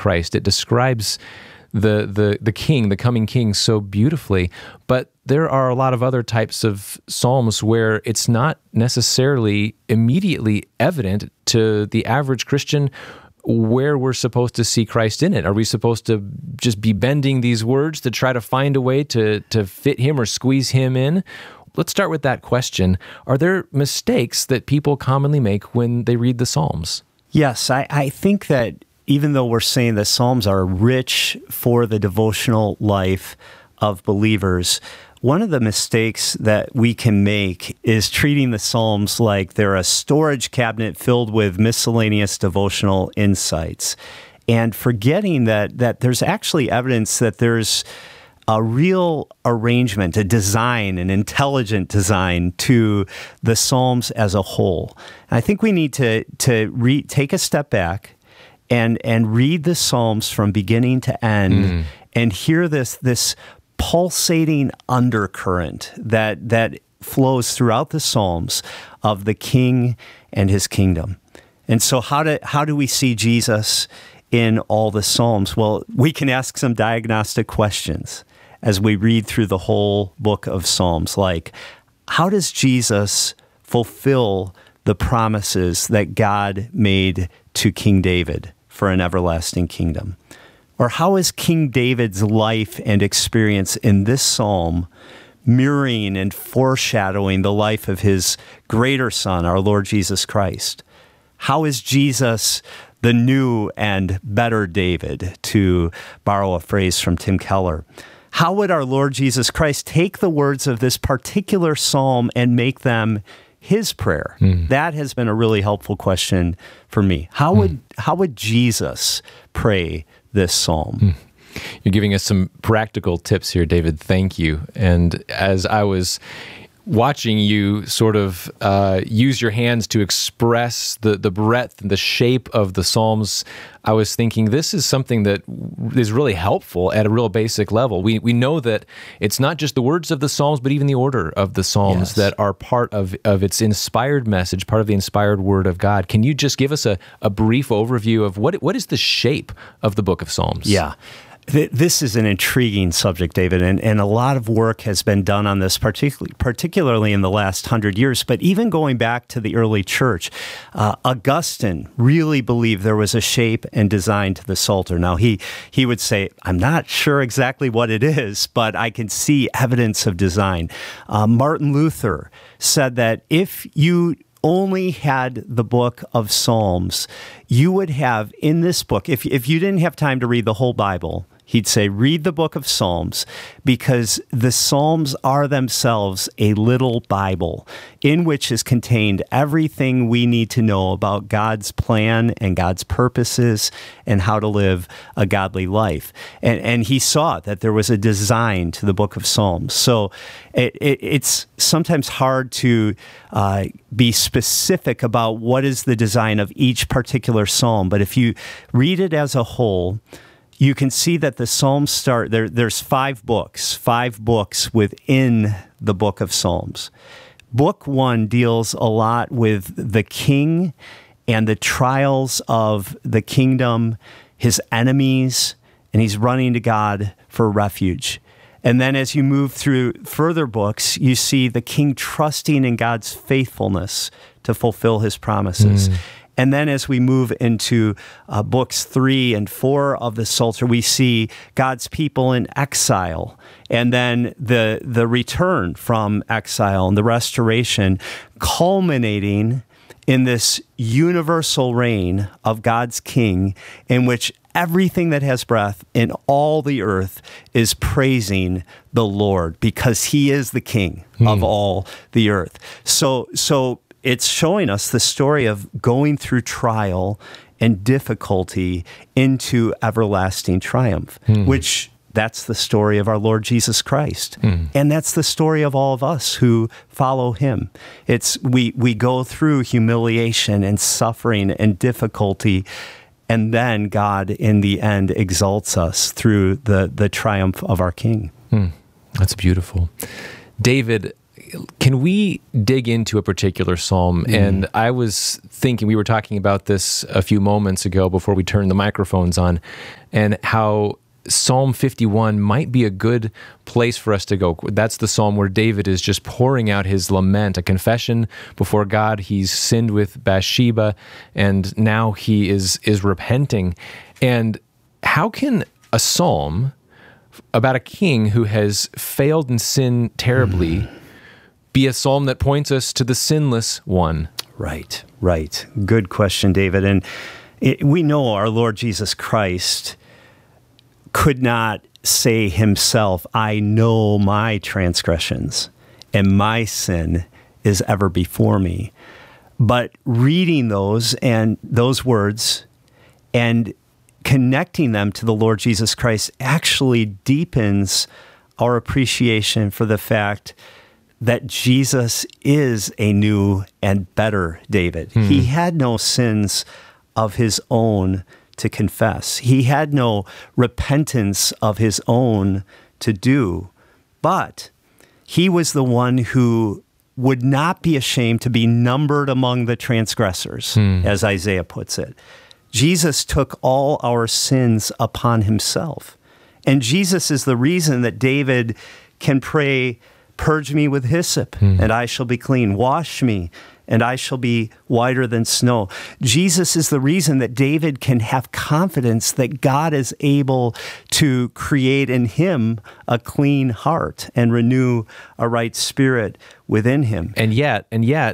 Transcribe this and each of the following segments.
Christ. It describes the king, the coming king, so beautifully. But there are a lot of other types of psalms where it's not necessarily immediately evident to the average Christian where we're supposed to see Christ in it. Are we supposed to just be bending these words to try to find a way to fit him or squeeze him in? Let's start with that question. Are there mistakes that people commonly make when they read the Psalms? Yes, I think that even though we're saying the Psalms are rich for the devotional life of believers, one of the mistakes that we can make is treating the Psalms like they're a storage cabinet filled with miscellaneous devotional insights, and forgetting that there's actually evidence that there's a real arrangement, a design, an intelligent design to the Psalms as a whole. And I think we need to take a step back and read the Psalms from beginning to end and hear this pulsating undercurrent that flows throughout the Psalms of the King and his kingdom. And so how do we see Jesus in all the Psalms? Well, we can ask some diagnostic questions as we read through the whole book of Psalms, like, how does Jesus fulfill the promises that God made to King David for an everlasting kingdom? Or how is King David's life and experience in this psalm mirroring and foreshadowing the life of his greater son, our Lord Jesus Christ? How is Jesus the new and better David, to borrow a phrase from Tim Keller? How would our Lord Jesus Christ take the words of this particular psalm and make them his prayer? That has been a really helpful question for me. How would Jesus pray this psalm? You're giving us some practical tips here, David. Thank you. And as I was watching you sort of use your hands to express the breadth and the shape of the Psalms, I was thinking this is something that is really helpful at a real basic level. We know that it's not just the words of the Psalms, but even the order of the Psalms that are part of its inspired message, part of the inspired Word of God. Can you just give us a brief overview of what is the shape of the book of Psalms? Yeah. This is an intriguing subject, David, and a lot of work has been done on this, particularly in the last 100 years. But even going back to the early church, Augustine really believed there was a shape and design to the Psalter. Now, he would say, I'm not sure exactly what it is, but I can see evidence of design. Martin Luther said that if you only had the book of Psalms, you would have in this book, if you didn't have time to read the whole Bible, he'd say, read the book of Psalms, because the Psalms are themselves a little Bible in which is contained everything we need to know about God's plan and God's purposes and how to live a godly life. And he saw that there was a design to the book of Psalms. So it's sometimes hard to be specific about what is the design of each particular psalm. But if you read it as a whole, you can see that the Psalms start, there's five books within the book of Psalms. Book 1 deals a lot with the king and the trials of the kingdom, his enemies, and he's running to God for refuge. And then as you move through further books, you see the king trusting in God's faithfulness to fulfill his promises. And then as we move into books 3 and 4 of the Psalter, we see God's people in exile, and then the return from exile and the restoration, culminating in this universal reign of God's King, in which everything that has breath in all the earth is praising the Lord, because he is the King of all the earth. So it's showing us the story of going through trial and difficulty into everlasting triumph, which that's the story of our Lord Jesus Christ. And that's the story of all of us who follow him. It's we go through humiliation and suffering and difficulty, and then God in the end exalts us through the triumph of our King. That's beautiful. David, can we dig into a particular psalm? And I was thinking, we were talking about this a few moments ago before we turned the microphones on, and how Psalm 51 might be a good place for us to go. That's the psalm where David is just pouring out his lament, a confession before God. He's sinned with Bathsheba, and now he is repenting. And how can a psalm about a king who has failed and sinned terribly be a psalm that points us to the sinless one? Right. Good question, David. And we know our Lord Jesus Christ could not say himself, I know my transgressions and my sin is ever before me. But reading those words and connecting them to the Lord Jesus Christ actually deepens our appreciation for the fact that Jesus is a new and better David. He had no sins of his own to confess. He had no repentance of his own to do, but he was the one who would not be ashamed to be numbered among the transgressors, as Isaiah puts it. Jesus took all our sins upon himself. And Jesus is the reason that David can pray, purge me with hyssop, and I shall be clean. Wash me, and I shall be whiter than snow. Jesus is the reason that David can have confidence that God is able to create in him a clean heart and renew a right spirit within him. And yet,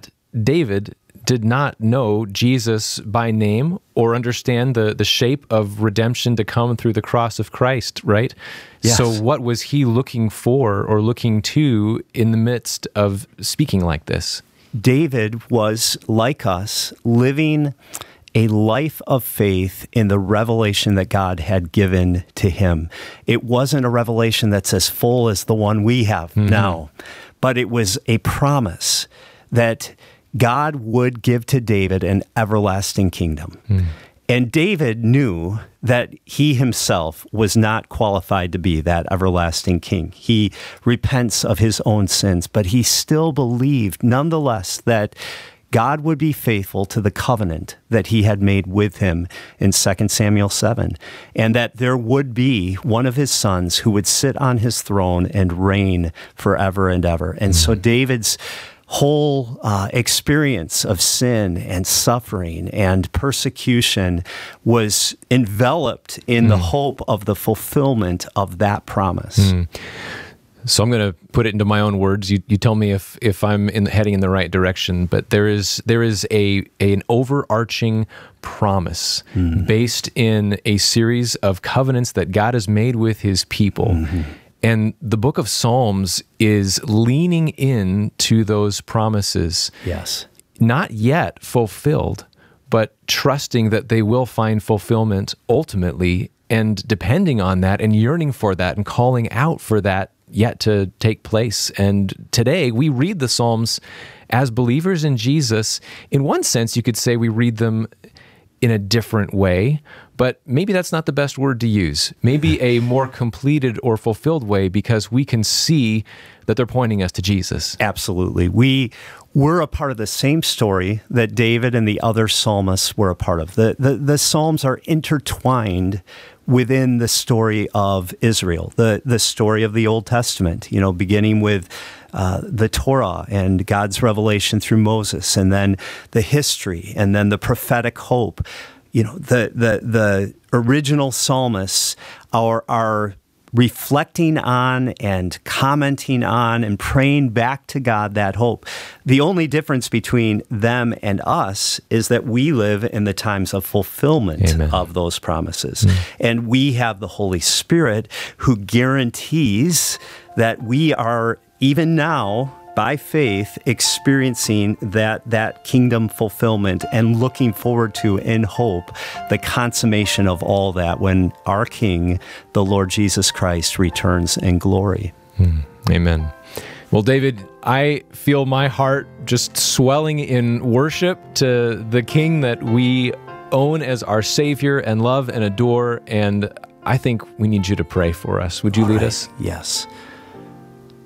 David did not know Jesus by name or understand the shape of redemption to come through the cross of Christ, right? Yes. So what was he looking for or looking to in the midst of speaking like this? David was, like us, living a life of faith in the revelation that God had given to him. It wasn't a revelation that's as full as the one we have now, but it was a promise that God would give to David an everlasting kingdom. And David knew that he himself was not qualified to be that everlasting king. He repents of his own sins, but he still believed, nonetheless, that God would be faithful to the covenant that he had made with him in 2 Samuel 7, and that there would be one of his sons who would sit on his throne and reign forever and ever. And so David's whole experience of sin and suffering and persecution was enveloped in the hope of the fulfillment of that promise. So I'm going to put it into my own words. You tell me if I'm heading in the right direction. But there is an overarching promise based in a series of covenants that God has made with his people. And the book of Psalms is leaning into those promises. Yes. Not yet fulfilled, but trusting that they will find fulfillment ultimately, and depending on that and yearning for that and calling out for that yet to take place. And today we read the Psalms as believers in Jesus. In one sense, you could say we read them in a different way, but maybe that's not the best word to use. Maybe a more completed or fulfilled way, because we can see that they're pointing us to Jesus. Absolutely. We're a part of the same story that David and the other psalmists were a part of. The Psalms are intertwined within the story of Israel, the story of the Old Testament, beginning with the Torah and God's revelation through Moses, and then the history, and then the prophetic hope. The original psalmists are reflecting on and commenting on and praying back to God that hope. The only difference between them and us is that we live in the times of fulfillment of those promises. And we have the Holy Spirit who guarantees that we are, even now, by faith, experiencing that kingdom fulfillment and looking forward to, in hope, the consummation of all that when our King, the Lord Jesus Christ, returns in glory. Amen. Well, David, I feel my heart just swelling in worship to the King that we own as our Savior and love and adore, and I think we need you to pray for us. Would you lead us? Yes.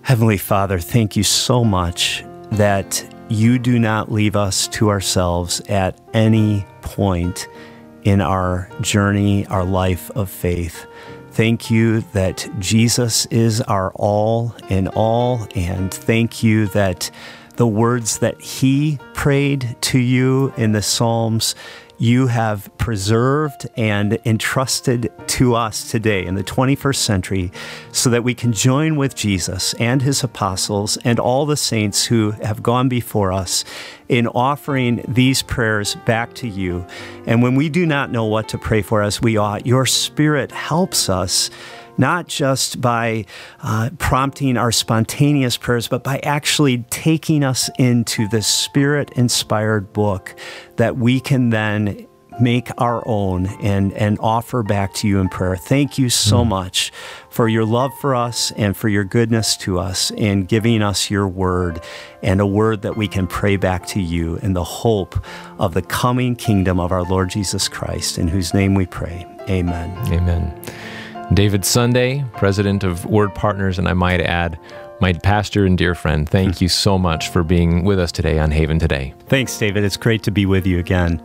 Heavenly Father, thank you so much that you do not leave us to ourselves at any point in our journey, our life of faith. Thank you that Jesus is our all in all, and thank you that the words that he prayed to you in the Psalms, you have preserved and entrusted to us today in the 21st century so that we can join with Jesus and his apostles and all the saints who have gone before us in offering these prayers back to you. And when we do not know what to pray for as we ought, your Spirit helps us, not just by prompting our spontaneous prayers, but by actually taking us into the Spirit-inspired book that we can then make our own and offer back to you in prayer. Thank you so much for your love for us and for your goodness to us in giving us your word, and a word that we can pray back to you in the hope of the coming kingdom of our Lord Jesus Christ, in whose name we pray. Amen. Amen. David Sunday, president of Word Partners, and I might add, my pastor and dear friend, thank you so much for being with us today on Haven Today. Thanks, David. It's great to be with you again.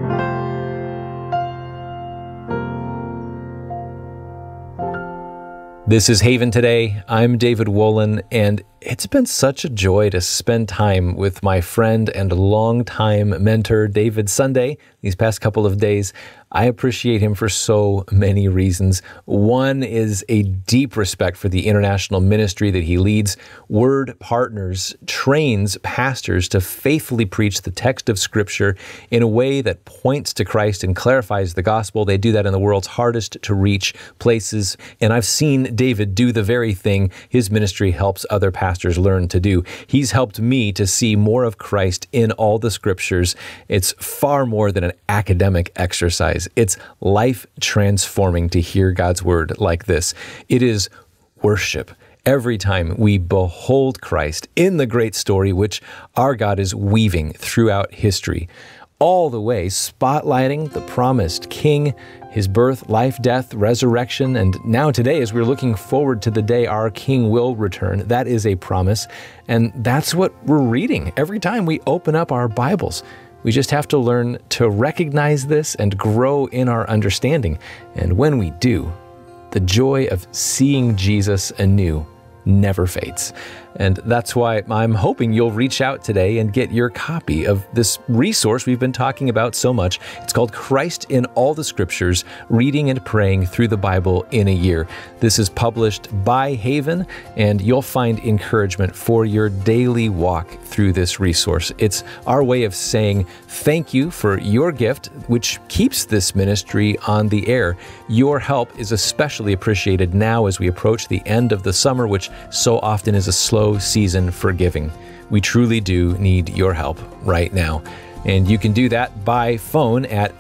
This is Haven Today. I'm David Wolin, and it's been such a joy to spend time with my friend and longtime mentor, David Sunday, these past couple of days. I appreciate him for so many reasons. One is a deep respect for the international ministry that he leads. Word Partners trains pastors to faithfully preach the text of Scripture in a way that points to Christ and clarifies the gospel. They do that in the world's hardest to reach places. And I've seen David do the very thing his ministry helps other pastors learn to do. He's helped me to see more of Christ in all the Scriptures. It's far more than an academic exercise. It's life-transforming to hear God's word like this. It is worship. Every time we behold Christ in the great story which our God is weaving throughout history, all the way spotlighting the promised King, his birth, life, death, resurrection, and now today, as we're looking forward to the day our King will return, that is a promise, and that's what we're reading every time we open up our Bibles. We just have to learn to recognize this and grow in our understanding. And when we do, the joy of seeing Jesus anew never fades. And that's why I'm hoping you'll reach out today and get your copy of this resource we've been talking about so much. It's called Christ in All the Scriptures, Reading and Praying Through the Bible in a Year. This is published by Haven, and you'll find encouragement for your daily walk through this resource. It's our way of saying thank you for your gift, which keeps this ministry on the air. Your help is especially appreciated now as we approach the end of the summer, which so often is a slow season for giving. We truly do need your help right now. And you can do that by phone at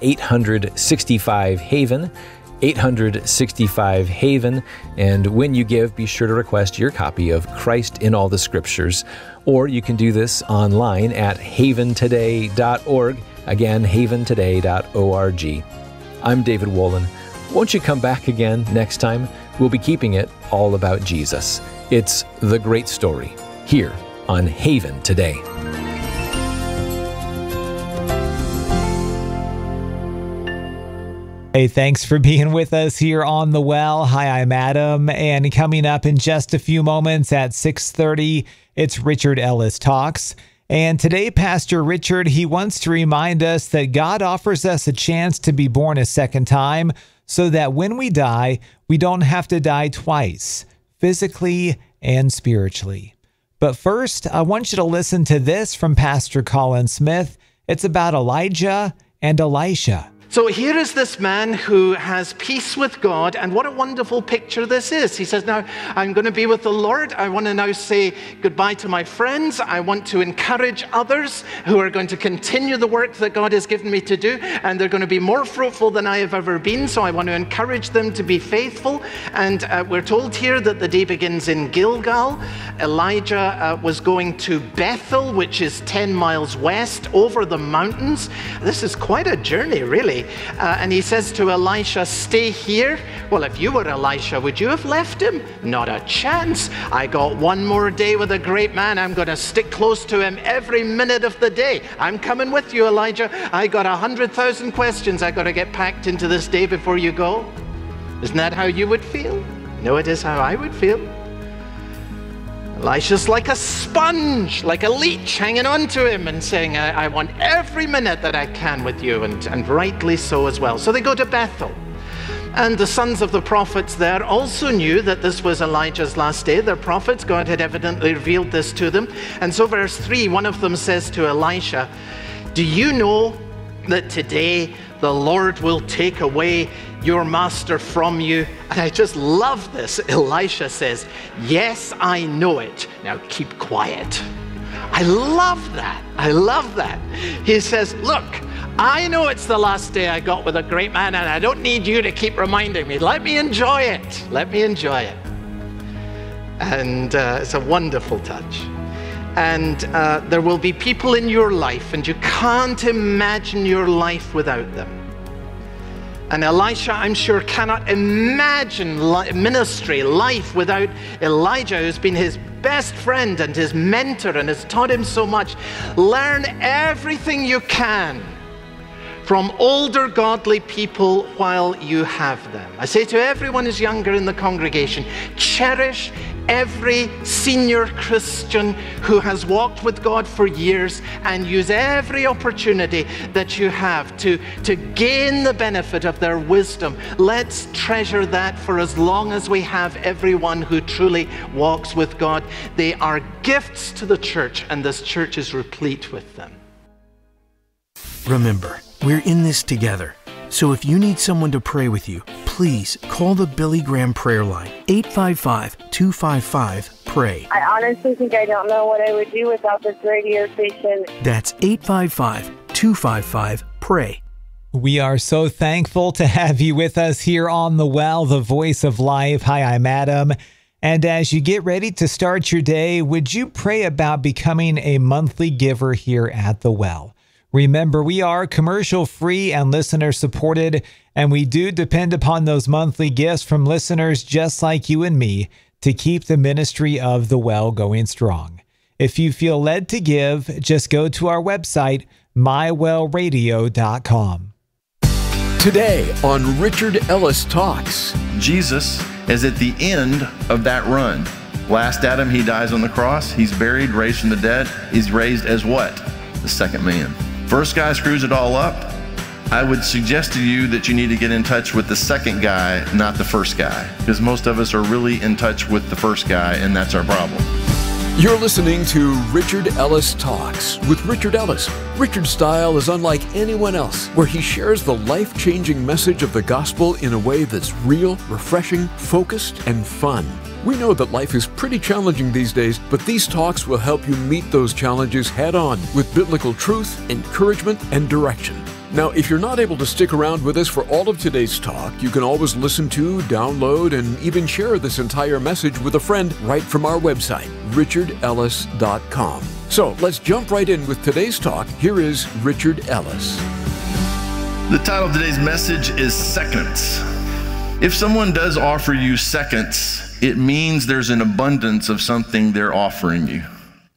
865-HAVEN, 865-HAVEN. And when you give, be sure to request your copy of Christ in All the Scriptures. Or you can do this online at haventoday.org. Again, haventoday.org. I'm David Wolin. Won't you come back again next time? We'll be keeping it all about Jesus. It's the great story here on Haven Today. Hey, thanks for being with us here on The Well. Hi, I'm Adam, and coming up in just a few moments at 6:30, it's Richard Ellis Talks. And today, Pastor Richard, he wants to remind us that God offers us a chance to be born a second time so that when we die, we don't have to die twice, physically and spiritually. But first, I want you to listen to this from Pastor Colin Smith. It's about Elijah and Elisha. So here is this man who has peace with God, and what a wonderful picture this is. He says, now I'm going to be with the Lord. I want to now say goodbye to my friends. I want to encourage others who are going to continue the work that God has given me to do, and they're going to be more fruitful than I have ever been. So I want to encourage them to be faithful. And we're told here that the day begins in Gilgal. Elijah was going to Bethel, which is 10 miles west over the mountains. This is quite a journey, really. weary. And he says to Elisha, stay here. Well, if you were Elisha, would you have left him? Not a chance. I got one more day with a great man. I'm going to stick close to him every minute of the day. I'm coming with you, Elijah. I got 100,000 questions I got to get packed into this day before you go. Isn't that how you would feel? No, it is how I would feel. Elisha's like a sponge, like a leech, hanging on to him and saying, I want every minute that I can with you, and rightly so as well. So they go to Bethel. And the sons of the prophets there also knew that this was Elijah's last day. They're prophets. God had evidently revealed this to them. And so verse 3, one of them says to Elisha, do you know that today the Lord will take away your master from you? And I just love this. Elisha says, yes, I know it. Now keep quiet. I love that. I love that. He says, look, I know it's the last day I got with a great man, and I don't need you to keep reminding me. Let me enjoy it. Let me enjoy it. And it's a wonderful touch. And there will be people in your life, and you can't imagine your life without them. And Elisha, I'm sure, cannot imagine ministry, life without Elijah, who's been his best friend and his mentor and has taught him so much. Learn everything you can from older godly people while you have them. I say to everyone who's younger in the congregation, cherish every senior Christian who has walked with God for years, and use every opportunity that you have to gain the benefit of their wisdom. Let's treasure that for as long as we have everyone who truly walks with God. They are gifts to the church, and this church is replete with them. Remember, we're in this together. So if you need someone to pray with you, please call the Billy Graham prayer line, 855-255-PRAY. I honestly think I don't know what I would do without this radio station. That's 855-255-PRAY. We are so thankful to have you with us here on The Well, the voice of life. Hi, I'm Adam. And as you get ready to start your day, would you pray about becoming a monthly giver here at The Well? Remember, we are commercial-free and listener-supported, and we do depend upon those monthly gifts from listeners just like you and me to keep the ministry of The Well going strong. If you feel led to give, just go to our website, mywellradio.com. Today on Richard Ellis Talks. Jesus is at the end of that run. Last Adam, he dies on the cross. He's buried, raised from the dead. He's raised as what? The second man. First guy screws it all up. I would suggest to you that you need to get in touch with the second guy, not the first guy, because most of us are really in touch with the first guy, and that's our problem. You're listening to Richard Ellis Talks with Richard Ellis. Richard's style is unlike anyone else, where he shares the life-changing message of the gospel in a way that's real, refreshing, focused, and fun. We know that life is pretty challenging these days, but these talks will help you meet those challenges head-on with biblical truth, encouragement, and direction. Now, if you're not able to stick around with us for all of today's talk, you can always listen to, download, and even share this entire message with a friend right from our website, richardellis.com. So let's jump right in with today's talk. Here is Richard Ellis. The title of today's message is Seconds. If someone does offer you seconds, it means there's an abundance of something they're offering you,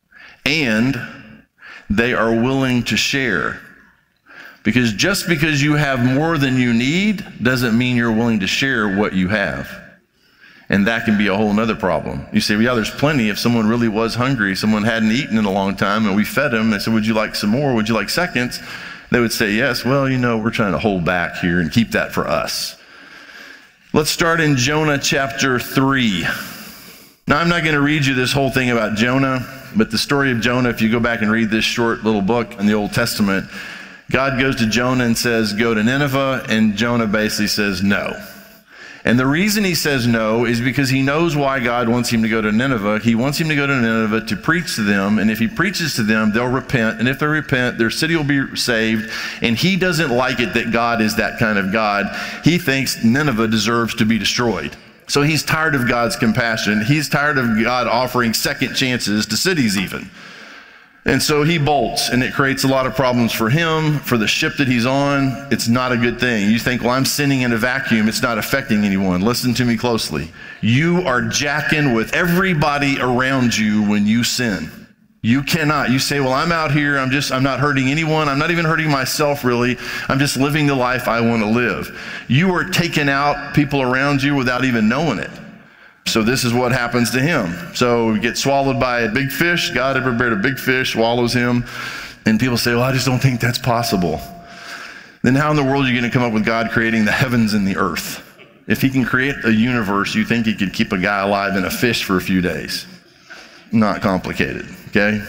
and they are willing to share. Because just because you have more than you need doesn't mean you're willing to share what you have. And that can be a whole nother problem. You say, well, yeah, there's plenty. If someone really was hungry, someone hadn't eaten in a long time, and we fed them, they said, would you like some more? Would you like seconds? They would say, yes. Well, you know, we're trying to hold back here and keep that for us. Let's start in Jonah chapter 3. Now, I'm not going to read you this whole thing about Jonah, but the story of Jonah, if you go back and read this short little book in the Old Testament, God goes to Jonah and says, go to Nineveh, and Jonah basically says no. And the reason he says no is because he knows why God wants him to go to Nineveh. He wants him to go to Nineveh to preach to them, and if he preaches to them, they'll repent, and if they repent, their city will be saved, and he doesn't like it that God is that kind of God. He thinks Nineveh deserves to be destroyed. So he's tired of God's compassion. He's tired of God offering second chances to cities even. And so he bolts, and it creates a lot of problems for him, for the ship that he's on. It's not a good thing. You think, well, I'm sinning in a vacuum. It's not affecting anyone. Listen to me closely. You are jacking with everybody around you when you sin. You cannot. You say, well, I'm out here. I'm not hurting anyone. I'm not even hurting myself, really. I'm just living the life I want to live. You are taking out people around you without even knowing it. So this is what happens to him. So he gets swallowed by a big fish. God ever prepared a big fish, swallows him. And people say, well, I just don't think that's possible. Then how in the world are you going to come up with God creating the heavens and the earth? If he can create a universe, you think he could keep a guy alive in a fish for a few days? Not complicated, okay?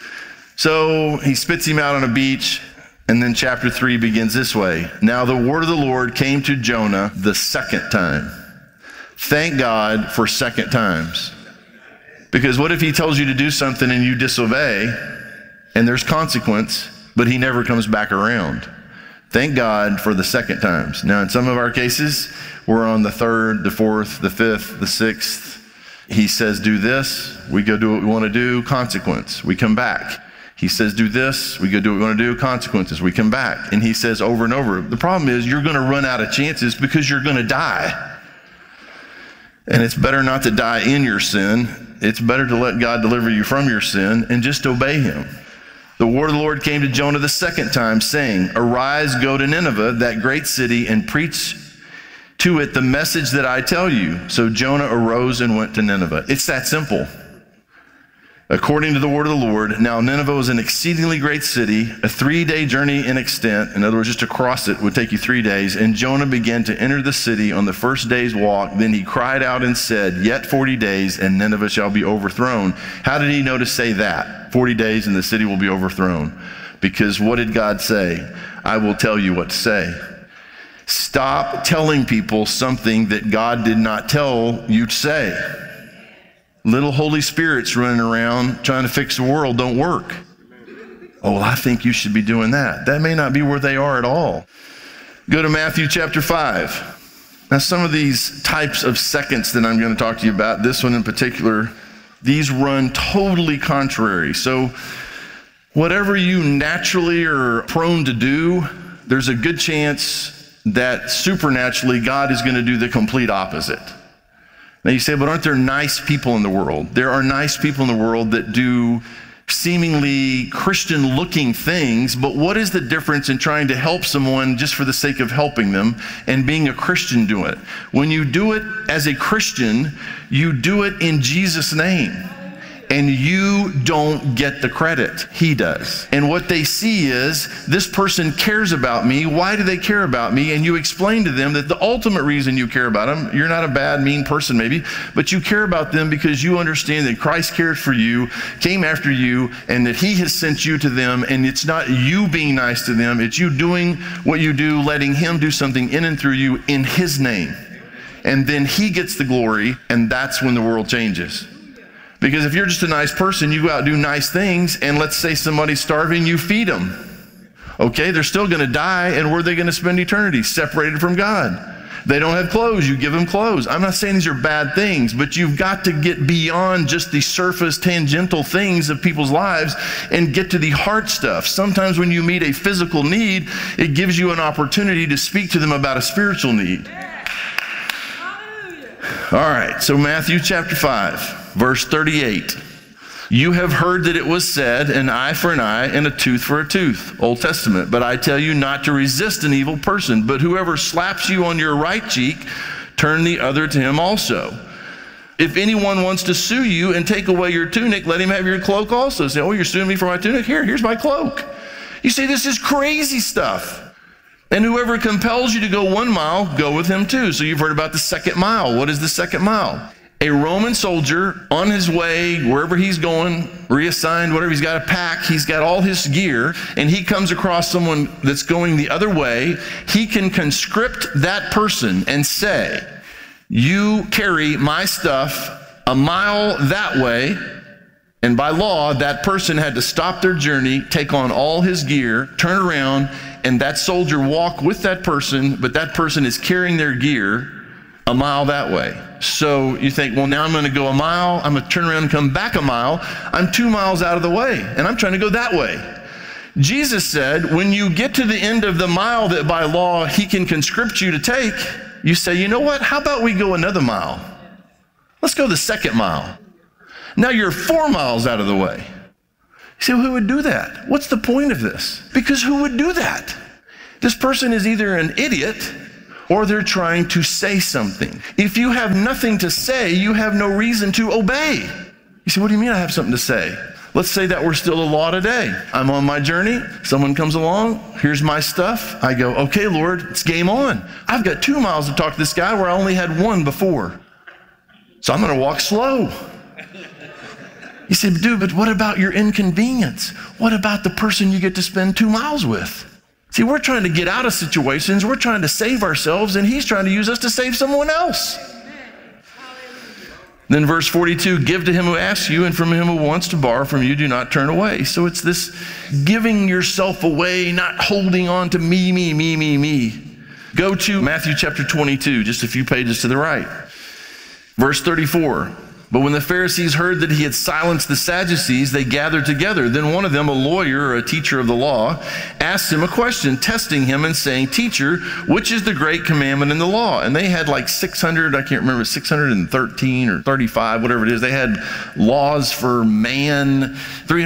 So he spits him out on a beach, and then chapter 3 begins this way. Now the word of the Lord came to Jonah the second time. Thank God for second times. Because what if he tells you to do something and you disobey, and there's consequence, but he never comes back around? Thank God for the second times. Now in some of our cases, we're on the third, the fourth, the fifth, the sixth. He says, do this. We go do what we want to do, consequence. We come back. He says, do this. We go do what we want to do, consequences. We come back. And he says over and over. The problem is you're going to run out of chances because you're going to die. And it's better not to die in your sin. It's better to let God deliver you from your sin and just obey him. The word of the Lord came to Jonah the second time, saying, arise, go to Nineveh, that great city, and preach to it the message that I tell you. So Jonah arose and went to Nineveh. It's that simple. According to the word of the Lord, now Nineveh was an exceedingly great city, a 3-day journey in extent. In other words, just to cross it would take you 3 days. And Jonah began to enter the city on the first day's walk. Then he cried out and said, yet 40 days and Nineveh shall be overthrown. How did he know to say that? 40 days and the city will be overthrown. Because what did God say? I will tell you what to say. Stop telling people something that God did not tell you to say. Little Holy Spirits running around trying to fix the world don't work. Oh, well, I think you should be doing that. That may not be where they are at all. Go to Matthew chapter 5. Now, some of these types of seconds that I'm going to talk to you about, this one in particular, these run totally contrary. So whatever you naturally are prone to do, there's a good chance that supernaturally God is going to do the complete opposite. Now you say, but aren't there nice people in the world? There are nice people in the world that do seemingly Christian-looking things, but what is the difference in trying to help someone just for the sake of helping them and being a Christian doing it? When you do it as a Christian, you do it in Jesus' name. And you don't get the credit. He does. And what they see is, this person cares about me. Why do they care about me? And you explain to them that the ultimate reason you care about them, you're not a bad, mean person maybe, but you care about them because you understand that Christ cared for you, came after you, and that he has sent you to them. And it's not you being nice to them. It's you doing what you do, letting him do something in and through you in his name. And then he gets the glory, and that's when the world changes. Because if you're just a nice person, you go out and do nice things, and let's say somebody's starving, you feed them. Okay, they're still going to die, and where are they going to spend eternity? Separated from God. They don't have clothes, you give them clothes. I'm not saying these are bad things, but you've got to get beyond just the surface, tangential things of people's lives and get to the heart stuff. Sometimes when you meet a physical need, it gives you an opportunity to speak to them about a spiritual need. All right, so Matthew chapter 5. Verse 38, you have heard that it was said, an eye for an eye and a tooth for a tooth, Old Testament. But I tell you not to resist an evil person, but whoever slaps you on your right cheek, turn the other to him also. If anyone wants to sue you and take away your tunic, let him have your cloak also. Say, oh, you're suing me for my tunic? Here's my cloak. You say, this is crazy stuff. And whoever compels you to go 1 mile, go with him too. So you've heard about the second mile. What is the second mile? A Roman soldier on his way, wherever he's going, reassigned, whatever, he's got a pack, he's got all his gear, and he comes across someone that's going the other way. He can conscript that person and say, you carry my stuff a mile that way, and by law, that person had to stop their journey, take on all his gear, turn around, and that soldier walk with that person, but that person is carrying their gear a mile that way. So you think, well, now I'm going to go a mile. I'm going to turn around and come back a mile. I'm 2 miles out of the way, and I'm trying to go that way. Jesus said, when you get to the end of the mile that by law he can conscript you to take, you say, you know what? How about we go another mile? Let's go the second mile. Now you're 4 miles out of the way. You say, well, who would do that? What's the point of this? Because who would do that? This person is either an idiot or they're trying to say something. If you have nothing to say, you have no reason to obey. You say, what do you mean I have something to say? Let's say that we're still a law today. I'm on my journey. Someone comes along. Here's my stuff. I go, okay, Lord, it's game on. I've got 2 miles to talk to this guy where I only had 1 before. So I'm going to walk slow. You say, dude, but what about your inconvenience? What about the person you get to spend 2 miles with? See, we're trying to get out of situations. We're trying to save ourselves, and he's trying to use us to save someone else. Then verse 42, give to him who asks you, and from him who wants to borrow from you, do not turn away. So it's this giving yourself away, not holding on to me. Go to Matthew chapter 22, just a few pages to the right. Verse 34. But when the Pharisees heard that he had silenced the Sadducees, they gathered together. Then one of them, a lawyer or a teacher of the law, asked him a question, testing him and saying, Teacher, which is the great commandment in the law? And they had like 600, I can't remember, 613 or 35, whatever it is. They had laws for man,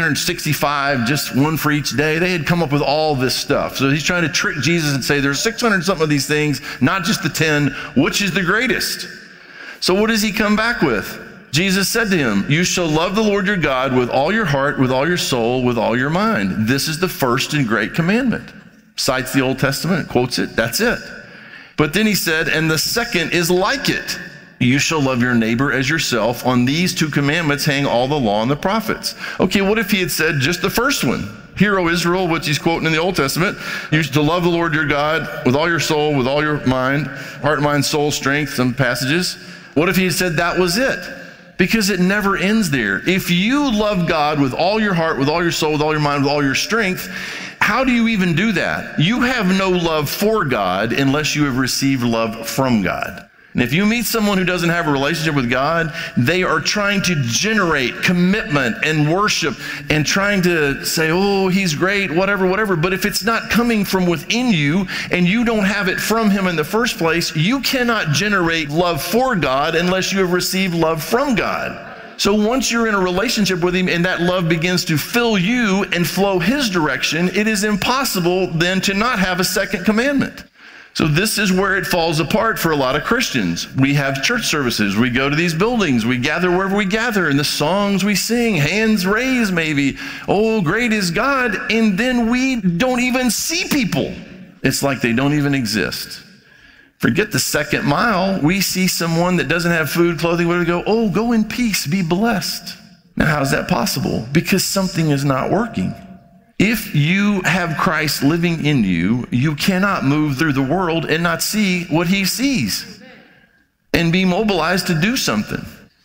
365, just one for each day. They had come up with all this stuff. So he's trying to trick Jesus and say, there's 600 something of these things, not just the 10. Which is the greatest? So what does he come back with? Jesus said to him, you shall love the Lord your God with all your heart, with all your soul, with all your mind. This is the first and great commandment. Cites the Old Testament, quotes it, that's it. But then he said, and the second is like it. You shall love your neighbor as yourself. On these 2 commandments hang all the law and the prophets. Okay, what if he had said just the first one? Hear, O Israel, which he's quoting in the Old Testament. You should love the Lord your God with all your soul, with all your mind, heart, mind, soul, strength, some passages. What if he had said that was it? Because it never ends there. If you love God with all your heart, with all your soul, with all your mind, with all your strength, how do you even do that? You have no love for God unless you have received love from God. And if you meet someone who doesn't have a relationship with God, they are trying to generate commitment and worship and trying to say, oh, he's great, whatever. But if it's not coming from within you and you don't have it from him in the first place, you cannot generate love for God unless you have received love from God. So once you're in a relationship with him and that love begins to fill you and flow his direction, it is impossible then to not have a second commandment. So this is where it falls apart for a lot of Christians. We have church services. We go to these buildings. We gather wherever we gather. And the songs we sing, hands raised maybe, oh, great is God. And then we don't even see people. It's like they don't even exist. Forget the second mile. We see someone that doesn't have food, clothing, whatever, go, oh, go in peace, be blessed. Now, how is that possible? Because something is not working. If you have Christ living in you, you cannot move through the world and not see what he sees and be mobilized to do something.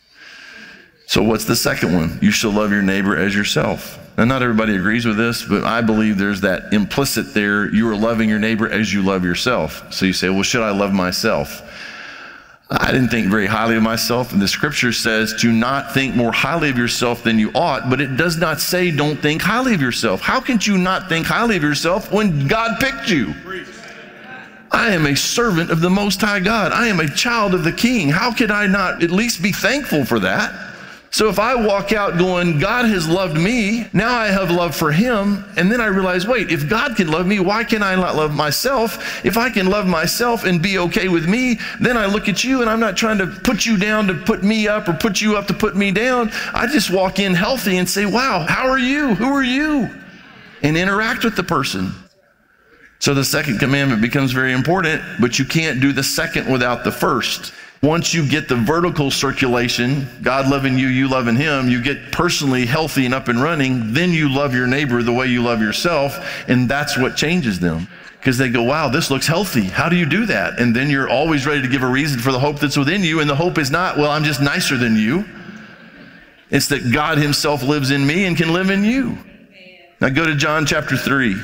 So what's the second one? You shall love your neighbor as yourself. Now, not everybody agrees with this, but I believe there's that implicit there. You are loving your neighbor as you love yourself. So you say, well, should I love myself? I didn't think very highly of myself, and the scripture says to not think more highly of yourself than you ought, but it does not say don't think highly of yourself. How can you not think highly of yourself when God picked you? I am a servant of the Most High God. I am a child of the King. How could I not at least be thankful for that? So if I walk out going, God has loved me, now I have love for him, and then I realize, wait, if God can love me, why can I not love myself? If I can love myself and be okay with me, then I look at you and I'm not trying to put you down to put me up or put you up to put me down. I just walk in healthy and say, wow, how are you? Who are you? And interact with the person. So the second commandment becomes very important, but you can't do the second without the first. Once you get the vertical circulation, God loving you, you loving him, you get personally healthy and up and running, then you love your neighbor the way you love yourself, and that's what changes them. Because they go, wow, this looks healthy. How do you do that? And then you're always ready to give a reason for the hope that's within you, and the hope is not, well, I'm just nicer than you. It's that God himself lives in me and can live in you. Now go to John chapter 3.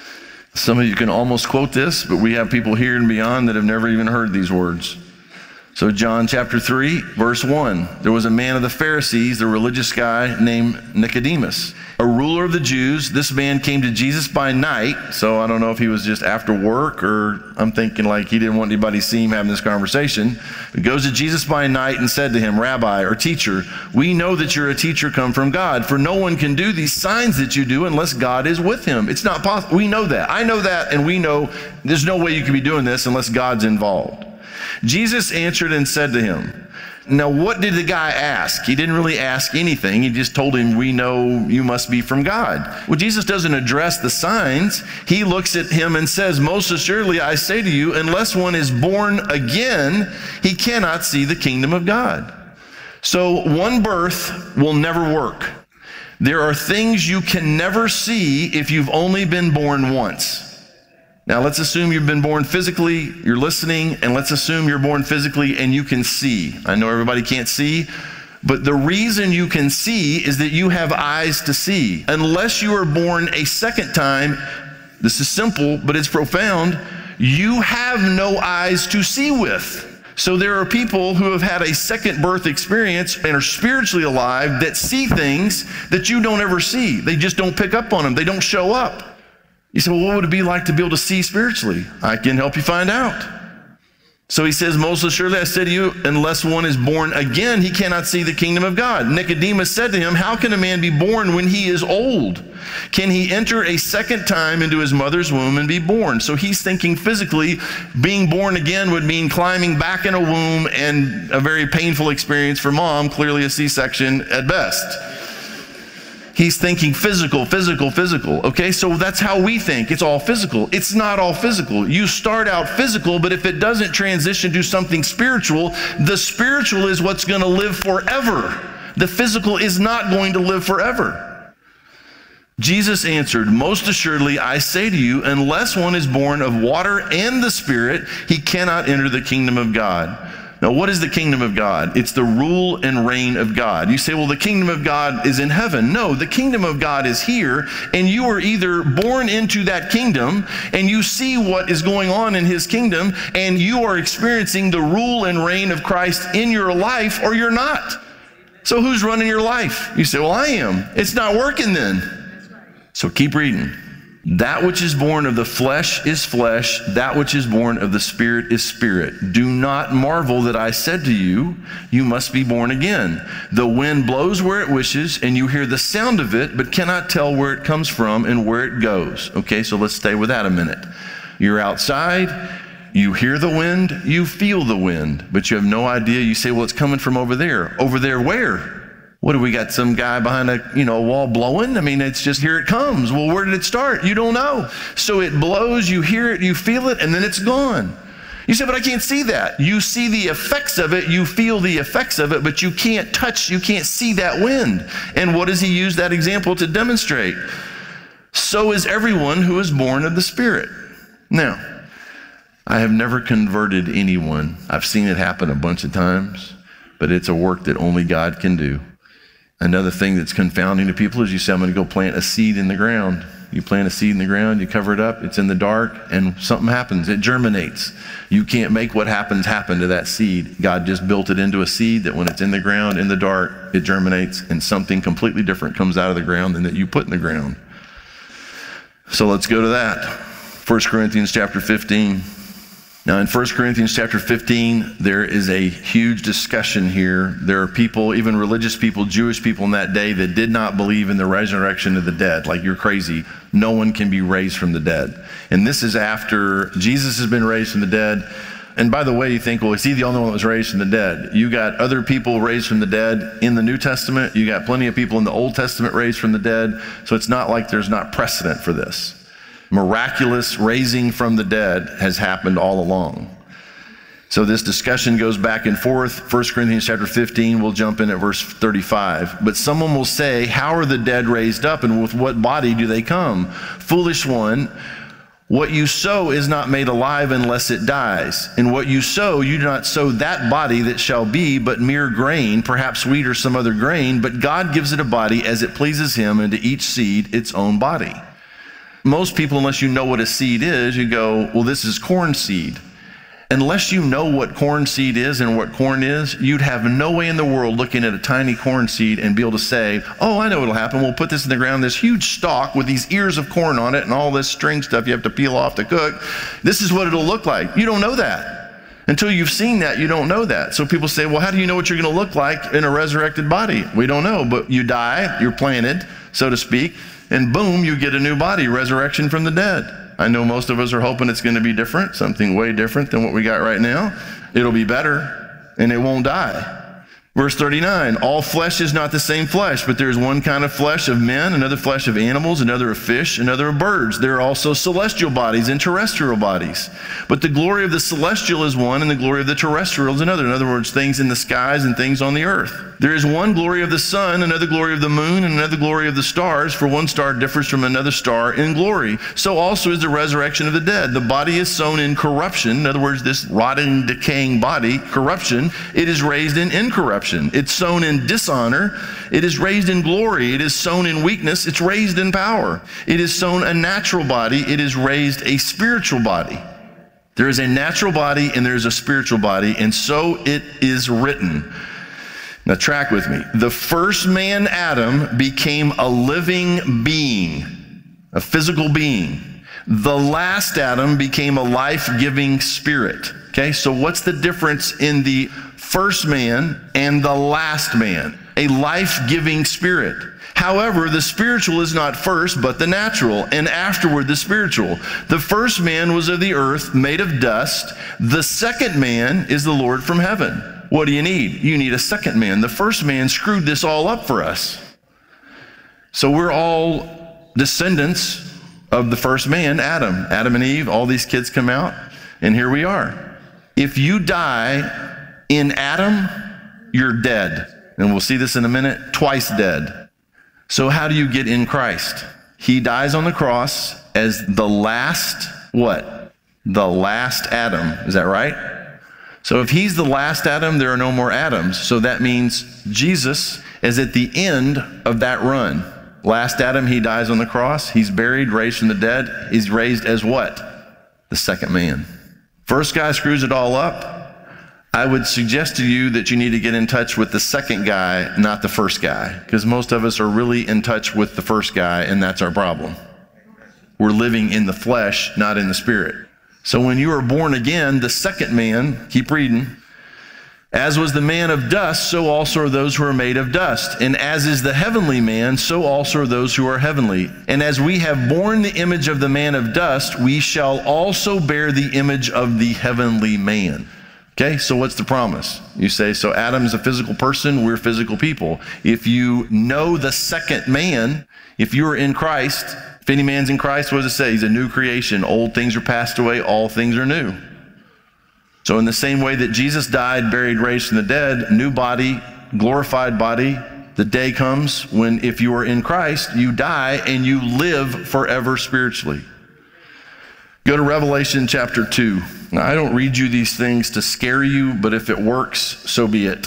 Some of you can almost quote this, but we have people here and beyond that have never even heard these words. So John chapter 3, verse 1, there was a man of the Pharisees, the religious guy named Nicodemus, a ruler of the Jews. This man came to Jesus by night. So I don't know if he was just after work, or I'm thinking like he didn't want anybody to see him having this conversation. He goes to Jesus by night and said to him, Rabbi, or teacher, we know that you're a teacher come from God, for no one can do these signs that you do unless God is with him. It's not possible. We know that. I know that, and we know there's no way you can be doing this unless God's involved. Jesus answered and said to him, now what did the guy ask? He didn't really ask anything. He just told him, we know you must be from God. Well, Jesus doesn't address the signs. He looks at him and says, most assuredly I say to you, unless one is born again, he cannot see the kingdom of God. So one birth will never work. There are things you can never see if you've only been born once. Now, let's assume you've been born physically, you're listening, and let's assume you're born physically and you can see. I know everybody can't see, but the reason you can see is that you have eyes to see. Unless you are born a second time, this is simple, but it's profound, you have no eyes to see with. So there are people who have had a second birth experience and are spiritually alive that see things that you don't ever see. They just don't pick up on them. They don't show up. You say, well, what would it be like to be able to see spiritually? I can help you find out. So he says, most assuredly I say to you, unless one is born again, he cannot see the kingdom of God. Nicodemus said to him, how can a man be born when he is old? Can he enter a second time into his mother's womb and be born? So he's thinking physically, being born again would mean climbing back in a womb and a very painful experience for mom, clearly a C-section at best. He's thinking physical, physical, physical. Okay, so that's how we think. It's all physical. It's not all physical. You start out physical, but if it doesn't transition to something spiritual, the spiritual is what's going to live forever. The physical is not going to live forever. Jesus answered, most assuredly, I say to you, unless one is born of water and the Spirit, he cannot enter the kingdom of God. Now, what is the kingdom of God? It's the rule and reign of God. You say, well, the kingdom of God is in heaven. No, the kingdom of God is here, and you are either born into that kingdom, and you see what is going on in his kingdom, and you are experiencing the rule and reign of Christ in your life, or you're not. So who's running your life? You say, well, I am. It's not working then. So keep reading. That which is born of the flesh is flesh, that which is born of the Spirit is spirit. Do not marvel that I said to you, you must be born again. The wind blows where it wishes, and you hear the sound of it, but cannot tell where it comes from and where it goes. Okay, so let's stay with that a minute. You're outside, you hear the wind, you feel the wind, but you have no idea. You say, well, it's coming from over there. Over there where? What do we got? Some guy behind a wall blowing? I mean, it's just here it comes. Well, where did it start? You don't know. So it blows, you hear it, you feel it, and then it's gone. You say, but I can't see that. You see the effects of it, you feel the effects of it, but you can't touch, you can't see that wind. And what does he use that example to demonstrate? So is everyone who is born of the Spirit. Now, I have never converted anyone. I've seen it happen a bunch of times, but it's a work that only God can do. Another thing that's confounding to people is you say, I'm going to go plant a seed in the ground. You plant a seed in the ground, you cover it up, it's in the dark, and something happens. It germinates. You can't make what happens happen to that seed. God just built it into a seed that when it's in the ground, in the dark, it germinates, and something completely different comes out of the ground than that you put in the ground. So let's go to that. 1 Corinthians chapter 15. Now in 1 Corinthians chapter 15, there is a huge discussion here. There are people, even religious people, Jewish people in that day that did not believe in the resurrection of the dead. Like, you're crazy. No one can be raised from the dead. And this is after Jesus has been raised from the dead. And by the way, you think, well, is he the only one that was raised from the dead? You got other people raised from the dead in the New Testament. You got plenty of people in the Old Testament raised from the dead. So it's not like there's not precedent for this. Miraculous raising from the dead has happened all along. So this discussion goes back and forth. 1 Corinthians chapter 15, we'll jump in at verse 35. But someone will say, how are the dead raised up, and with what body do they come? Foolish one, what you sow is not made alive unless it dies. And what you sow, you do not sow that body that shall be, but mere grain, perhaps wheat or some other grain. But God gives it a body as it pleases him, and to each seed its own body. Most people, unless you know what a seed is, you go, well, this is corn seed. unless you know what corn seed is and what corn is, you'd have no way in the world looking at a tiny corn seed and be able to say, oh, I know what'll happen. We'll put this in the ground, this huge stalk with these ears of corn on it and all this string stuff you have to peel off to cook. This is what it'll look like. You don't know that. Until you've seen that, you don't know that. So people say, well, how do you know what you're going to look like in a resurrected body? We don't know, but you die, you're planted, so to speak, and boom, you get a new body, resurrection from the dead. I know most of us are hoping it's going to be different, something way different than what we got right now. It'll be better, and it won't die. Verse 39, all flesh is not the same flesh, but there is one kind of flesh of men, another flesh of animals, another of fish, another of birds. There are also celestial bodies and terrestrial bodies. But the glory of the celestial is one, and the glory of the terrestrial is another. In other words, things in the skies and things on the earth. There is one glory of the sun, another glory of the moon, and another glory of the stars, for one star differs from another star in glory. So also is the resurrection of the dead. The body is sown in corruption. In other words, this rotting, decaying body, corruption. It is raised in incorruption. It's sown in dishonor. It is raised in glory. It is sown in weakness. It's raised in power. It is sown a natural body. It is raised a spiritual body. There is a natural body and there is a spiritual body, and so it is written. Now track with me. The first man, Adam, became a living being, a physical being. The last Adam became a life-giving spirit. Okay, so what's the difference in the first man and the last man? A life-giving spirit. However, the spiritual is not first, but the natural, and afterward the spiritual. The first man was of the earth, made of dust. The second man is the Lord from heaven. What do you need? You need a second man. The first man screwed this all up for us. So we're all descendants of the first man, Adam. Adam and Eve, all these kids come out, and here we are. If you die in Adam, you're dead. And we'll see this in a minute, twice dead. So how do you get in Christ? He dies on the cross as the last, what? The last Adam. Is that right? So if he's the last Adam, there are no more Adams. So that means Jesus is at the end of that run. Last Adam, he dies on the cross. He's buried, raised from the dead. He's raised as what? The second man. First guy screws it all up. I would suggest to you that you need to get in touch with the second guy, not the first guy, because most of us are really in touch with the first guy, and that's our problem. We're living in the flesh, not in the spirit. So when you are born again, the second man, keep reading, as was the man of dust, so also are those who are made of dust. And as is the heavenly man, so also are those who are heavenly. And as we have borne the image of the man of dust, we shall also bear the image of the heavenly man. Okay, so what's the promise? You say, so Adam's a physical person, we're physical people. If you know the second man, if you are in Christ, if any man's in Christ, what does it say? He's a new creation. Old things are passed away, all things are new. So in the same way that Jesus died, buried, raised from the dead, new body, glorified body, the day comes when if you are in Christ, you die and you live forever spiritually. Go to Revelation chapter 2. Now, I don't read you these things to scare you, but if it works, so be it.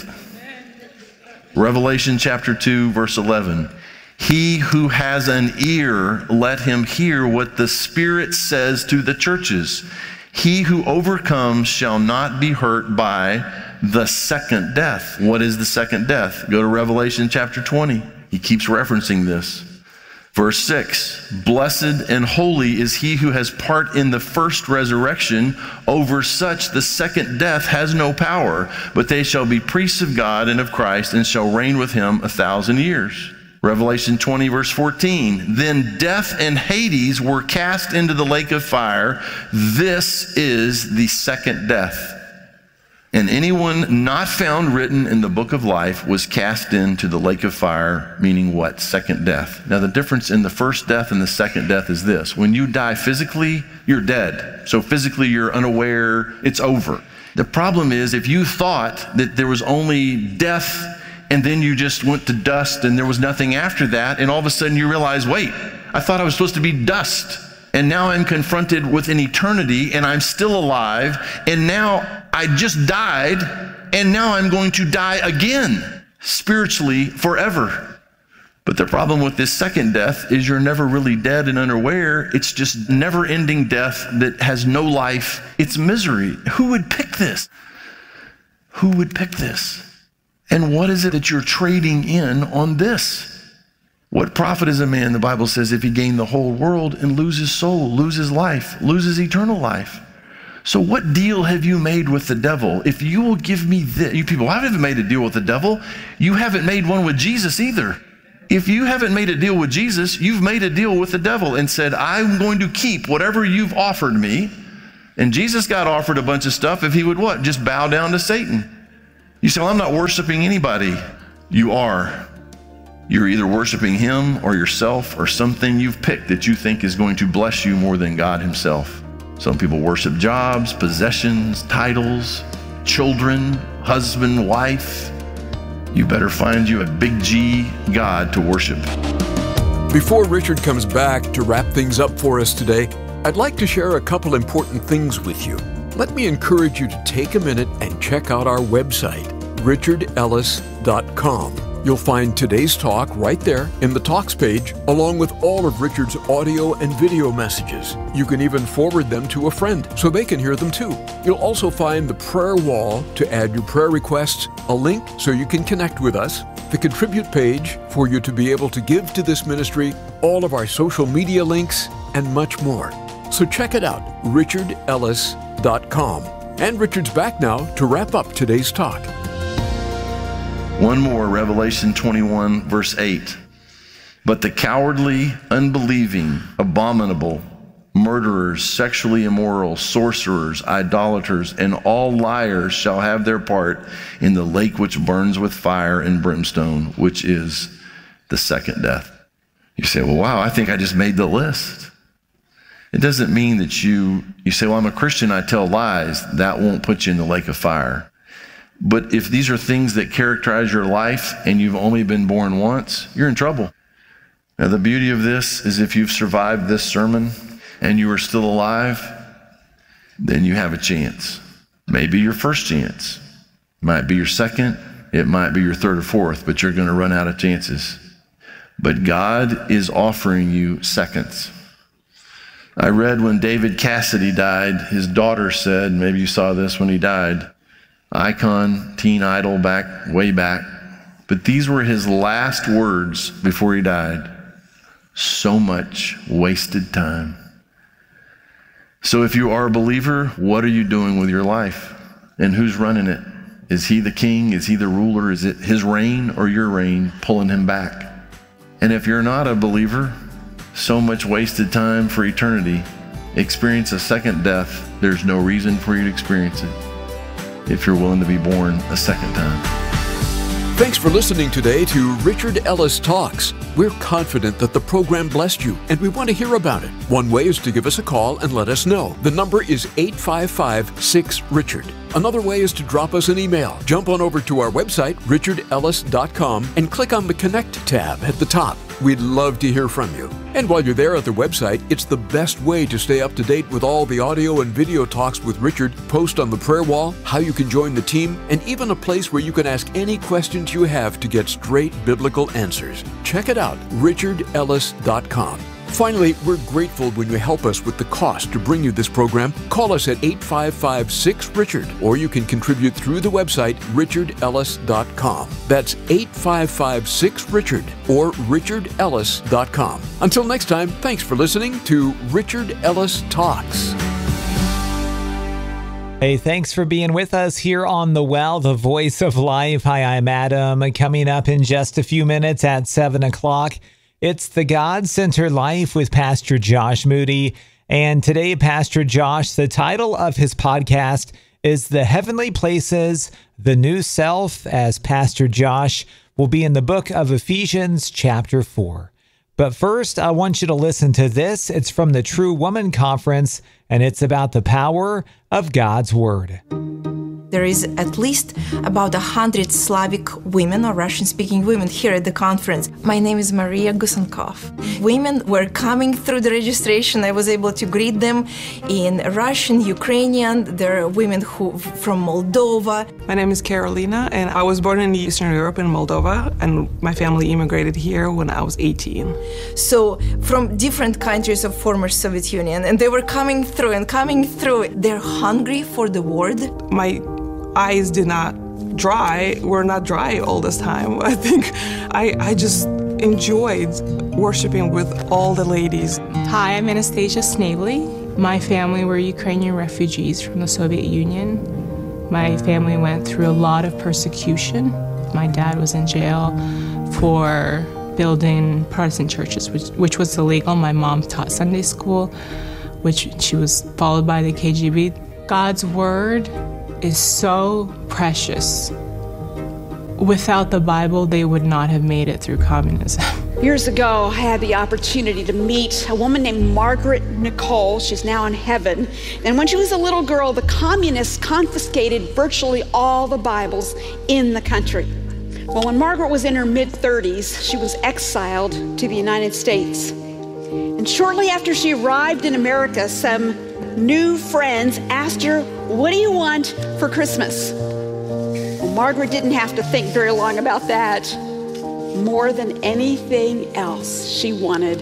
Revelation chapter 2, verse 11. He who has an ear, let him hear what the Spirit says to the churches. He who overcomes shall not be hurt by the second death. What is the second death? Go to Revelation chapter 20. He keeps referencing this. Verse 6, blessed and holy is he who has part in the first resurrection. Over such the second death has no power, but they shall be priests of God and of Christ and shall reign with him 1,000 years. Revelation 20, verse 14, then death and Hades were cast into the lake of fire. This is the second death. And anyone not found written in the book of life was cast into the lake of fire, meaning what? Second death. Now the difference in the first death and the second death is this. When you die physically, you're dead. So physically you're unaware, it's over. The problem is if you thought that there was only death and then you just went to dust and there was nothing after that, and all of a sudden you realize, wait, I thought I was supposed to be dust. And now I'm confronted with an eternity and I'm still alive, and now I just died and now I'm going to die again spiritually forever. But the problem with this second death is you're never really dead and unaware. It's just never-ending death that has no life. It's misery. Who would pick this? Who would pick this? And what is it that you're trading in on this? What profit is a man, the Bible says, if he gain the whole world and lose his soul, lose his life, loses eternal life? So what deal have you made with the devil? If you will give me this, you people, I haven't made a deal with the devil. You haven't made one with Jesus either. If you haven't made a deal with Jesus, you've made a deal with the devil and said, I'm going to keep whatever you've offered me. And Jesus got offered a bunch of stuff if he would what? Just bow down to Satan. You say, well, I'm not worshiping anybody. You are. You're either worshiping him or yourself or something you've picked that you think is going to bless you more than God himself. Some people worship jobs, possessions, titles, children, husband, wife. You better find you a big G God to worship. Before Richard comes back to wrap things up for us today, I'd like to share a couple important things with you. Let me encourage you to take a minute and check out our website, richardellis.com. You'll find today's talk right there in the Talks page, along with all of Richard's audio and video messages. You can even forward them to a friend so they can hear them too. You'll also find the prayer wall to add your prayer requests, a link so you can connect with us, the contribute page for you to be able to give to this ministry, all of our social media links, and much more. So check it out, richardellis.com. And Richard's back now to wrap up today's talk. One more, Revelation 21, verse 8. But the cowardly, unbelieving, abominable, murderers, sexually immoral, sorcerers, idolaters, and all liars shall have their part in the lake which burns with fire and brimstone, which is the second death. You say, well, wow, I think I just made the list. It doesn't mean that you say, well, I'm a Christian, I tell lies. That won't put you in the lake of fire. But if these are things that characterize your life and you've only been born once, you're in trouble. Now, the beauty of this is if you've survived this sermon and you are still alive, then you have a chance. Maybe your first chance. Might be your second. It might be your third or fourth, but you're going to run out of chances. But God is offering you seconds. I read when David Cassidy died, his daughter said, maybe you saw this when he died, icon, teen idol way back. But these were his last words before he died. So much wasted time. So if you are a believer, what are you doing with your life? And who's running it? Is he the king? Is he the ruler? Is it his reign or your reign pulling him back? And if you're not a believer, so much wasted time for eternity. Experience a second death. There's no reason for you to experience it if you're willing to be born a second time. Thanks for listening today to Richard Ellis Talks. We're confident that the program blessed you, and we want to hear about it. One way is to give us a call and let us know. The number is 855-6-RICHARD. Another way is to drop us an email. Jump on over to our website, richardellis.com, and click on the Connect tab at the top. We'd love to hear from you. And while you're there at the website, it's the best way to stay up to date with all the audio and video talks with Richard, post on the prayer wall, how you can join the team, and even a place where you can ask any questions you have to get straight biblical answers. Check it out, richardellis.com. Finally, we're grateful when you help us with the cost to bring you this program. Call us at 855-6-RICHARD, or you can contribute through the website, richardellis.com. That's 855-6-RICHARD or richardellis.com. Until next time, thanks for listening to Richard Ellis Talks. Hey, thanks for being with us here on The Well, the voice of life. Hi, I'm Adam. Coming up in just a few minutes at 7 o'clock, it's The God-Centered Life with Pastor Josh Moody. And today, Pastor Josh, the title of his podcast is The Heavenly Places, the New Self, as Pastor Josh will be in the book of Ephesians chapter 4. But first, I want you to listen to this. It's from the True Woman Conference, and it's about the power of God's Word. There is at least about 100 Slavic women or Russian-speaking women here at the conference. My name is Maria Gusenkov. Women were coming through the registration. I was able to greet them in Russian, Ukrainian. There are women who from Moldova. My name is Carolina, and I was born in Eastern Europe in Moldova, and my family immigrated here when I was 18. So from different countries of former Soviet Union, and they were coming through and coming through. They're hungry for the word. My eyes were not dry all this time. I think I just enjoyed worshiping with all the ladies. Hi, I'm Anastasia Snavely. My family were Ukrainian refugees from the Soviet Union. My family went through a lot of persecution. My dad was in jail for building Protestant churches, which was illegal. My mom taught Sunday school, which she was followed by the KGB. God's word is so precious. Without the Bible, they would not have made it through communism. Years ago, I had the opportunity to meet a woman named Margaret Nicole. She's now in heaven. And when she was a little girl, the communists confiscated virtually all the Bibles in the country. Well, when Margaret was in her mid-30s, she was exiled to the United States. And shortly after she arrived in America, some new friends asked her, "What do you want for Christmas?" Well, Margaret didn't have to think very long about that. More than anything else, she wanted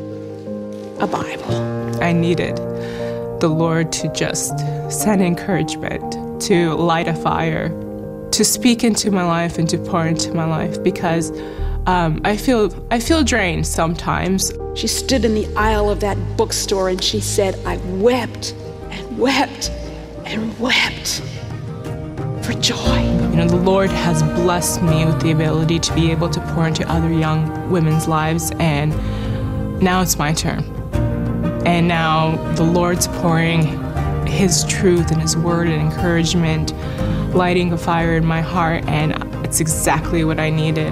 a Bible. I needed the Lord to just send encouragement, to light a fire, to speak into my life and to pour into my life, because I feel drained sometimes. She stood in the aisle of that bookstore and she said, "I wept and wept and wept for joy." You know, the Lord has blessed me with the ability to be able to pour into other young women's lives, and now it's my turn. And now the Lord's pouring His truth and His word and encouragement, lighting a fire in my heart, and it's exactly what I needed.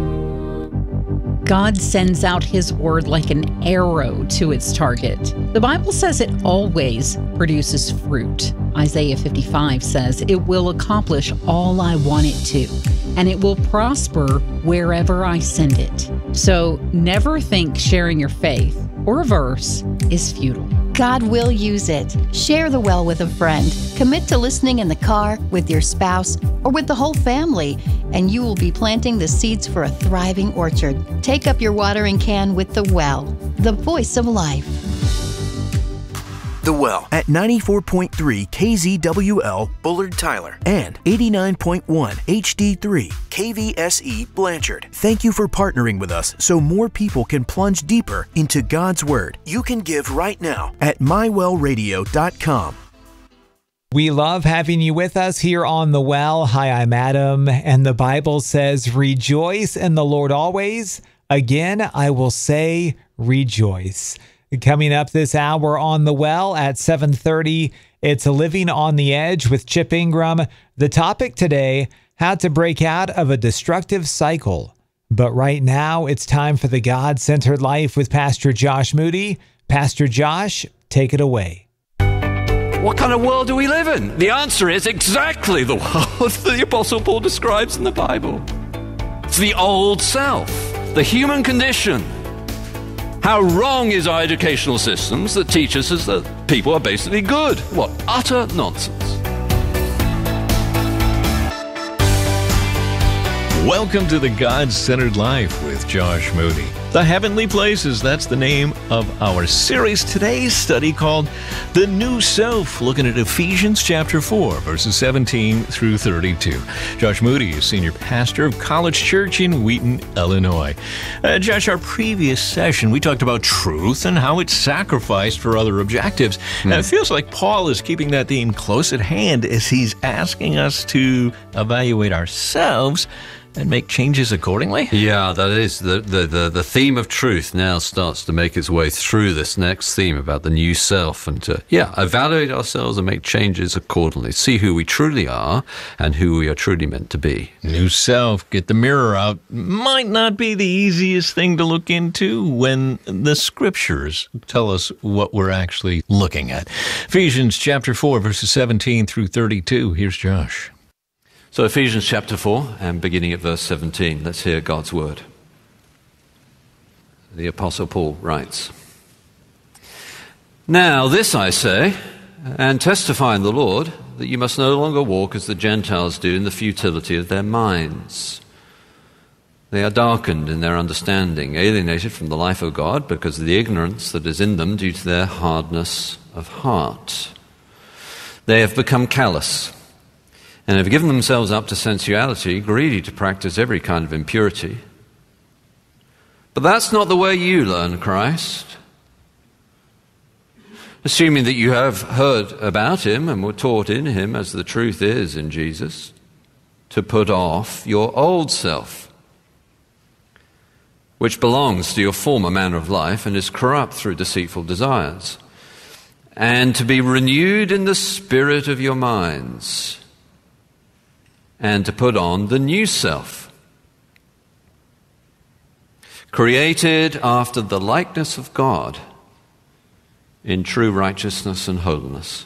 God sends out His word like an arrow to its target. The Bible says it always produces fruit. Isaiah 55 says it will accomplish all I want it to, and it will prosper wherever I send it. So never think sharing your faith or a verse is futile. God will use it. Share the well with a friend. Commit to listening in the car, with your spouse, or with the whole family, and you will be planting the seeds for a thriving orchard. Take up your watering can with The Well, the voice of life. The Well at 94.3 KZWL Bullard Tyler and 89.1 HD3 KVSE Blanchard. Thank you for partnering with us so more people can plunge deeper into God's Word. You can give right now at mywellradio.com. We love having you with us here on The Well. Hi, I'm Adam, and the Bible says, "Rejoice in the Lord always. Again, I will say, rejoice." Coming up this hour on The Well at 7:30, it's Living on the Edge with Chip Ingram. The topic today, how to break out of a destructive cycle. But right now, it's time for the God-Centered Life with Pastor Josh Moody. Pastor Josh, take it away. What kind of world do we live in? The answer is exactly the world that the Apostle Paul describes in the Bible. It's the old self, the human condition. How wrong is our educational systems that teach us that people are basically good? What utter nonsense. Welcome to the God-Centered Life with Josh Moody. The Heavenly Places, that's the name of our series. Today's study called The New Self, looking at Ephesians chapter 4, verses 17 through 32. Josh Moody is senior pastor of College Church in Wheaton, Illinois. Josh, our previous session, we talked about truth and how it's sacrificed for other objectives. It feels like Paul is keeping that theme close at hand as he's asking us to evaluate ourselves and make changes accordingly. Yeah, that is the theme theme of truth now starts to make its way through this next theme about the new self, and to, evaluate ourselves and make changes accordingly. See who we truly are and who we are truly meant to be. New self, get the mirror out, might not be the easiest thing to look into when the scriptures tell us what we're actually looking at. Ephesians chapter 4, verses 17 through 32. Here's Josh. So Ephesians chapter 4, and beginning at verse 17, let's hear God's word. The Apostle Paul writes, "Now this I say, and testify in the Lord, that you must no longer walk as the Gentiles do in the futility of their minds. They are darkened in their understanding, alienated from the life of God because of the ignorance that is in them due to their hardness of heart. They have become callous and have given themselves up to sensuality, greedy to practice every kind of impurity. But that's not the way you learn Christ. Assuming that you have heard about him and were taught in him as the truth is in Jesus, to put off your old self, which belongs to your former manner of life and is corrupt through deceitful desires, and to be renewed in the spirit of your minds, and to put on the new self, created after the likeness of God in true righteousness and holiness.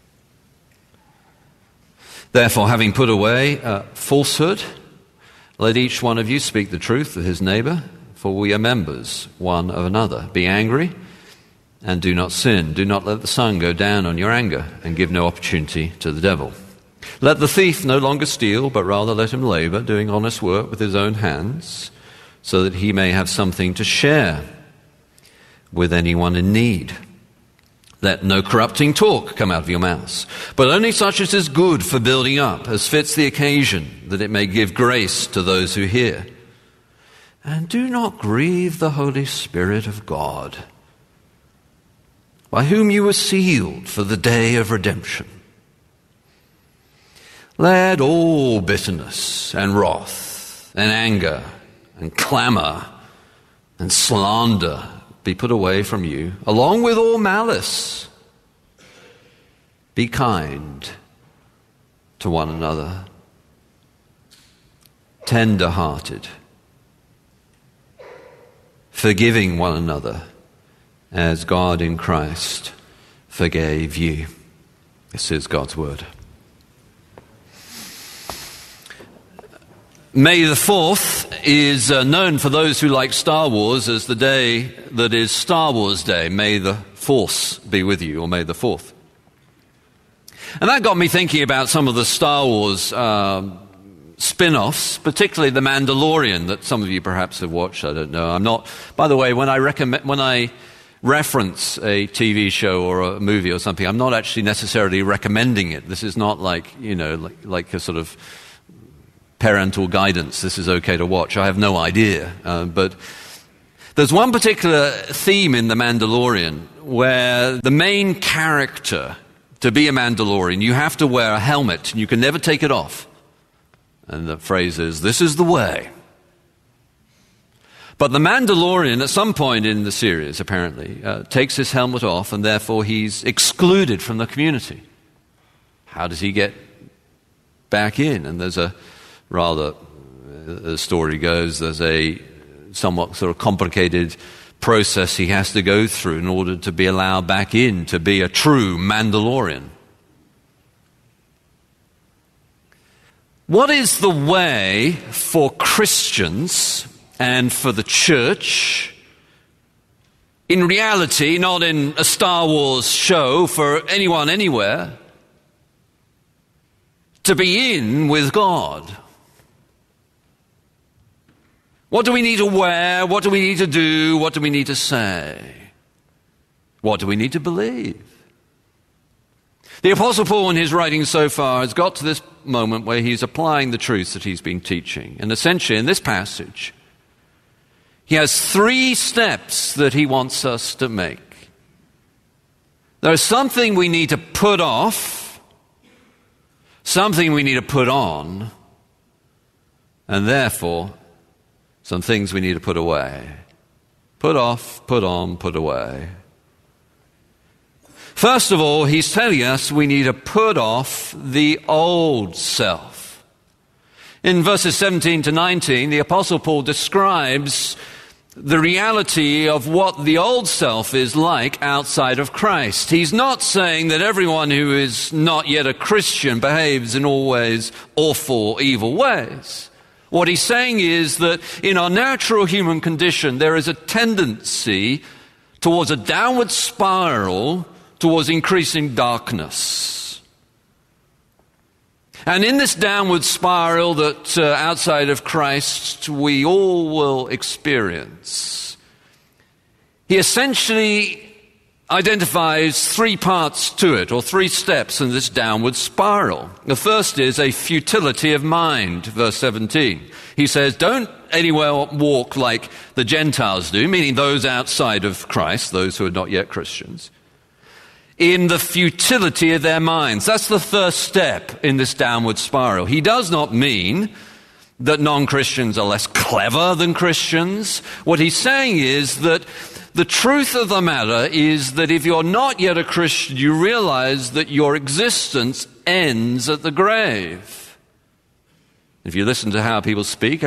Therefore, having put away falsehood, let each one of you speak the truth to his neighbor, for we are members one of another. Be angry and do not sin. Do not let the sun go down on your anger, and give no opportunity to the devil. Let the thief no longer steal, but rather let him labor, doing honest work with his own hands, so that he may have something to share with anyone in need. Let no corrupting talk come out of your mouths, but only such as is good for building up, as fits the occasion, that it may give grace to those who hear. And do not grieve the Holy Spirit of God, by whom you were sealed for the day of redemption. Let all bitterness and wrath and anger and clamor and slander be put away from you, along with all malice. Be kind to one another, tender-hearted, forgiving one another, as God in Christ forgave you." This is God's word. May the 4th is known for those who like Star Wars as the day that is Star Wars Day. May the Force be with you, or May the 4th. And that got me thinking about some of the Star Wars spin-offs, particularly The Mandalorian, that some of you perhaps have watched. I don't know. I'm not. By the way, when I reference a TV show or a movie or something, I'm not actually necessarily recommending it. This is not like like a sort of parental guidance. This is okay to watch. I have no idea. But there's one particular theme in The Mandalorian where the main character, to be a Mandalorian, you have to wear a helmet and you can never take it off. And the phrase is, "This is the way." But the Mandalorian, at some point in the series, apparently, takes his helmet off, and therefore he's excluded from the community. How does he get back in? And there's the story goes, there's a somewhat sort of complicated process he has to go through in order to be allowed back in to be a true Mandalorian. What is the way for Christians and for the church, in reality, not in a Star Wars show, for anyone anywhere, to be in with God? What do we need to wear? What do we need to do? What do we need to say? What do we need to believe? The Apostle Paul, in his writing so far, has got to this moment where he's applying the truths that he's been teaching. And essentially, in this passage, he has 3 steps that he wants us to make. There's something we need to put off, something we need to put on, and therefore some things we need to put away. Put off, put on, put away. First of all, he's telling us we need to put off the old self. In verses 17 to 19, the Apostle Paul describes the reality of what the old self is like outside of Christ. He's not saying that everyone who is not yet a Christian behaves in always awful, evil ways. What he's saying is that in our natural human condition, there is a tendency towards a downward spiral towards increasing darkness. And in this downward spiral that outside of Christ we all will experience, he essentially identifies three parts to it, or three steps in this downward spiral. The first is a futility of mind, verse 17. He says, don't anywhere walk like the Gentiles do, meaning those outside of Christ, those who are not yet Christians, in the futility of their minds. That's the first step in this downward spiral. He does not mean that non-Christians are less clever than Christians. What he's saying is that the truth of the matter is that if you're not yet a Christian, you realize that your existence ends at the grave. If you listen to how people speak,